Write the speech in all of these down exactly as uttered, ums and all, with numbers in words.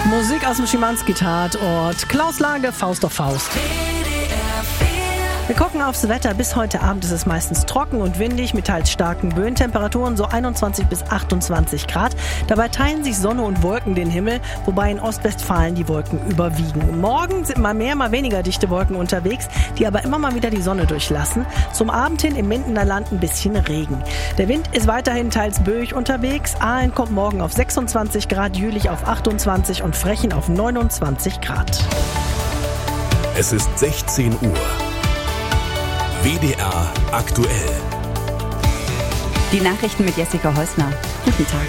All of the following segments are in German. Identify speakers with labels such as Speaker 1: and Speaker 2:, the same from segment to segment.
Speaker 1: Musik aus dem Schimanski-Tatort. Klaus Lage, Faust auf Faust. Wir gucken aufs Wetter. Bis heute Abend ist es meistens trocken und windig mit teils starken Böen. Temperaturen so einundzwanzig bis achtundzwanzig Grad. Dabei teilen sich Sonne und Wolken den Himmel, wobei in Ostwestfalen die Wolken überwiegen. Morgen sind mal mehr, mal weniger dichte Wolken unterwegs, die aber immer mal wieder die Sonne durchlassen. Zum Abend hin im Mindener Land ein bisschen Regen. Der Wind ist weiterhin teils böig unterwegs. Aalen kommt morgen auf sechsundzwanzig Grad, Jülich auf achtundzwanzig und Frechen auf neunundzwanzig Grad.
Speaker 2: Es ist sechzehn Uhr. W D R aktuell.
Speaker 3: Die Nachrichten mit Jessica Häusner. Guten Tag.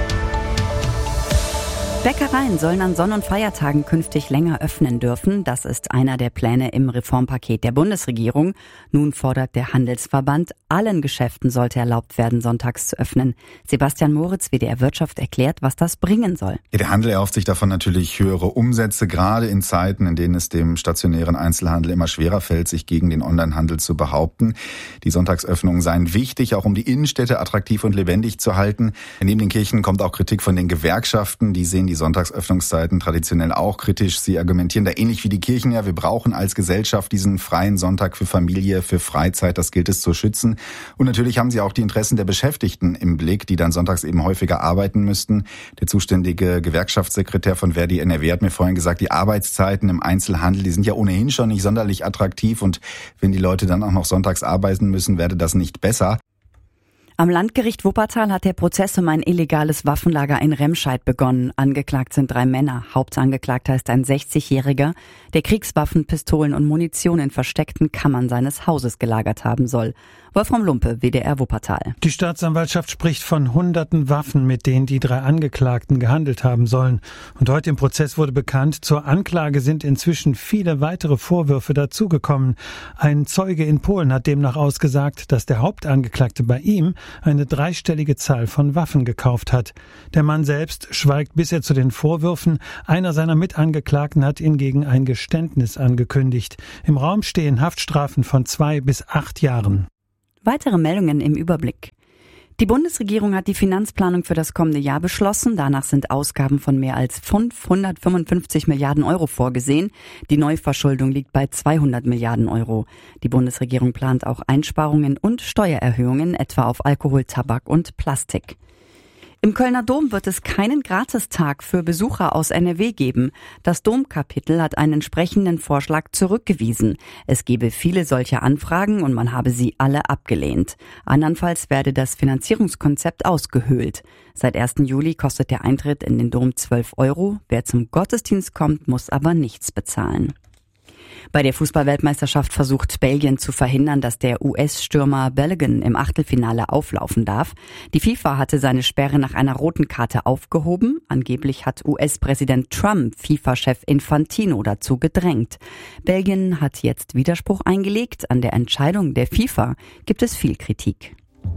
Speaker 3: Bäckereien sollen an Sonn- und Feiertagen künftig länger öffnen dürfen. Das ist einer der Pläne im Reformpaket der Bundesregierung. Nun fordert der Handelsverband, allen Geschäften sollte erlaubt werden, sonntags zu öffnen. Sebastian Moritz, W D R Wirtschaft, erklärt, was das bringen soll.
Speaker 4: Ja, der Handel erhofft sich davon natürlich höhere Umsätze, gerade in Zeiten, in denen es dem stationären Einzelhandel immer schwerer fällt, sich gegen den Onlinehandel zu behaupten. Die Sonntagsöffnungen seien wichtig, auch um die Innenstädte attraktiv und lebendig zu halten. Neben den Kirchen kommt auch Kritik von den Gewerkschaften. Die sehen die Sonntagsöffnungszeiten traditionell auch kritisch. Sie argumentieren da ähnlich wie die Kirchen. Ja, wir brauchen als Gesellschaft diesen freien Sonntag für Familie, für Freizeit. Das gilt es zu schützen. Und natürlich haben sie auch die Interessen der Beschäftigten im Blick, die dann sonntags eben häufiger arbeiten müssten. Der zuständige Gewerkschaftssekretär von Verdi N R W hat mir vorhin gesagt, die Arbeitszeiten im Einzelhandel, die sind ja ohnehin schon nicht sonderlich attraktiv. Und wenn die Leute dann auch noch sonntags arbeiten müssen, werde das nicht besser.
Speaker 3: Am Landgericht Wuppertal hat der Prozess um ein illegales Waffenlager in Remscheid begonnen. Angeklagt sind drei Männer. Hauptangeklagter ist ein sechzigjähriger, der Kriegswaffen, Pistolen und Munition in versteckten Kammern seines Hauses gelagert haben soll. Wolfram Lumpe, W D R Wuppertal.
Speaker 5: Die Staatsanwaltschaft spricht von hunderten Waffen, mit denen die drei Angeklagten gehandelt haben sollen. Und heute im Prozess wurde bekannt, zur Anklage sind inzwischen viele weitere Vorwürfe dazugekommen. Ein Zeuge in Polen hat demnach ausgesagt, dass der Hauptangeklagte bei ihm eine dreistellige Zahl von Waffen gekauft hat. Der Mann selbst schweigt bisher zu den Vorwürfen. Einer seiner Mitangeklagten hat hingegen ein Geständnis angekündigt. Im Raum stehen Haftstrafen von zwei bis acht Jahren.
Speaker 3: Weitere Meldungen im Überblick. Die Bundesregierung hat die Finanzplanung für das kommende Jahr beschlossen. Danach sind Ausgaben von mehr als fünfhundertfünfundfünfzig Milliarden Euro vorgesehen. Die Neuverschuldung liegt bei zweihundert Milliarden Euro. Die Bundesregierung plant auch Einsparungen und Steuererhöhungen, etwa auf Alkohol, Tabak und Plastik. Im Kölner Dom wird es keinen Gratistag für Besucher aus N R W geben. Das Domkapitel hat einen entsprechenden Vorschlag zurückgewiesen. Es gebe viele solcher Anfragen und man habe sie alle abgelehnt. Andernfalls werde das Finanzierungskonzept ausgehöhlt. Seit ersten Juli kostet der Eintritt in den Dom zwölf Euro. Wer zum Gottesdienst kommt, muss aber nichts bezahlen. Bei der Fußball-Weltmeisterschaft versucht Belgien zu verhindern, dass der U S-Stürmer Balogun im Achtelfinale auflaufen darf. Die FIFA hatte seine Sperre nach einer roten Karte aufgehoben. Angeblich hat U S-Präsident Trump FIFA-Chef Infantino dazu gedrängt. Belgien hat jetzt Widerspruch eingelegt. An der Entscheidung der FIFA gibt es viel Kritik.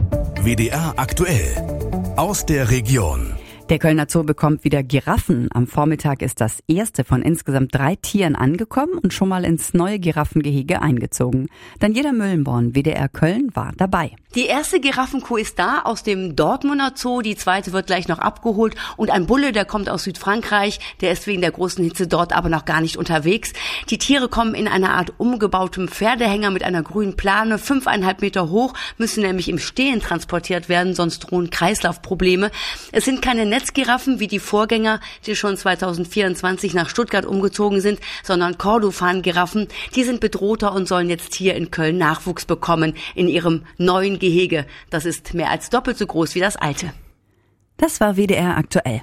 Speaker 2: W D R aktuell. Aus der Region.
Speaker 3: Der Kölner Zoo bekommt wieder Giraffen. Am Vormittag ist das erste von insgesamt drei Tieren angekommen und schon mal ins neue Giraffengehege eingezogen. Daniela Müllenborn, W D R Köln, war dabei.
Speaker 6: Die erste Giraffenkuh ist da aus dem Dortmunder Zoo, die zweite wird gleich noch abgeholt und ein Bulle, der kommt aus Südfrankreich, der ist wegen der großen Hitze dort aber noch gar nicht unterwegs. Die Tiere kommen in einer Art umgebautem Pferdehänger mit einer grünen Plane, fünfeinhalb Meter hoch, müssen nämlich im Stehen transportiert werden, sonst drohen Kreislaufprobleme. Es sind keine Netzgiraffen wie die Vorgänger, die schon zweitausendvierundzwanzig nach Stuttgart umgezogen sind, sondern Kordofan-Giraffen. Die sind bedrohter und sollen jetzt hier in Köln Nachwuchs bekommen in ihrem neuen Gehege. Das ist mehr als doppelt so groß wie das alte.
Speaker 3: Das war W D R aktuell.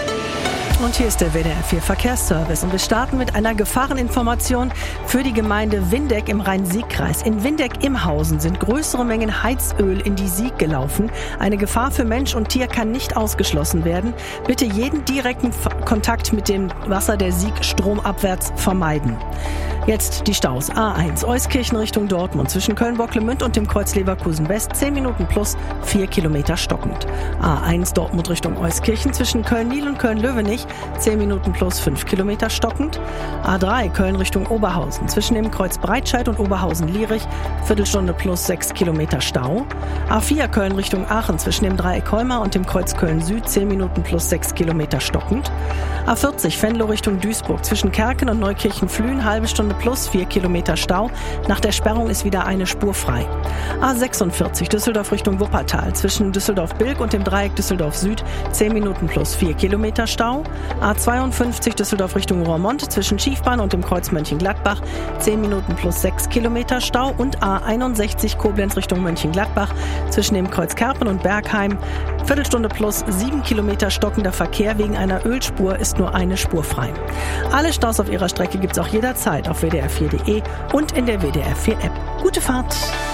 Speaker 1: Und hier ist der W D R vier Verkehrsservice und wir starten mit einer Gefahreninformation für die Gemeinde Windeck im Rhein-Sieg-Kreis. In Windeck-Imhausen sind größere Mengen Heizöl in die Sieg gelaufen. Eine Gefahr für Mensch und Tier kann nicht ausgeschlossen werden. Bitte jeden direkten Kontakt mit dem Wasser der Sieg stromabwärts vermeiden. Jetzt die Staus. A eins Euskirchen Richtung Dortmund zwischen Köln-Bocklemünd und dem Kreuz Leverkusen West zehn Minuten plus vier Kilometer stockend. A eins Dortmund Richtung Euskirchen zwischen Köln-Niel und Köln-Löwenich zehn Minuten plus fünf Kilometer stockend. A drei Köln Richtung Oberhausen zwischen dem Kreuz Breitscheid und Oberhausen-Lierich Viertelstunde plus sechs Kilometer Stau. A vier Köln Richtung Aachen zwischen dem Dreieck Heuma und dem Kreuz Köln-Süd zehn Minuten plus sechs Kilometer stockend. A vierzig Venlo Richtung Duisburg zwischen Kerken und Neukirchen-Flühen halbe Stunde plus vier Kilometer Stau. Nach der Sperrung ist wieder eine Spur frei. A sechsundvierzig Düsseldorf Richtung Wuppertal zwischen Düsseldorf-Bilk und dem Dreieck Düsseldorf-Süd zehn Minuten plus vier Kilometer Stau. A zweiundfünfzig Düsseldorf Richtung Roermond zwischen Schiefbahn und dem Kreuz Mönchengladbach zehn Minuten plus sechs Kilometer Stau und A einundsechzig Koblenz Richtung Mönchengladbach zwischen dem Kreuz Kerpen und Bergheim Viertelstunde plus sieben Kilometer stockender Verkehr. Wegen einer Ölspur ist nur eine Spur frei. Alle Staus auf ihrer Strecke gibt's auch jederzeit auf w d r vier punkt de und in der W D R vier App. Gute Fahrt!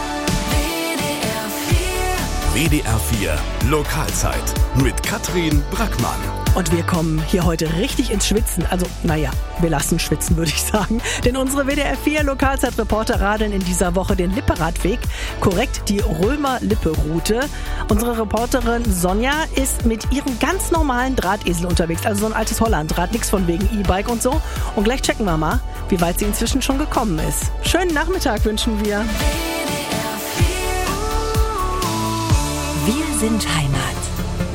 Speaker 2: W D R vier Lokalzeit mit Katrin Brackmann.
Speaker 1: Und wir kommen hier heute richtig ins Schwitzen. Also, naja, wir lassen schwitzen, würde ich sagen. Denn unsere W D R vier Lokalzeitreporter radeln in dieser Woche den Lipperadweg, korrekt die Römer-Lippe-Route. Unsere Reporterin Sonja ist mit ihrem ganz normalen Drahtesel unterwegs. Also so ein altes Hollandrad, nichts von wegen E-Bike und so. Und gleich checken wir mal, wie weit sie inzwischen schon gekommen ist. Schönen Nachmittag wünschen wir.
Speaker 7: Wir sind Heimat.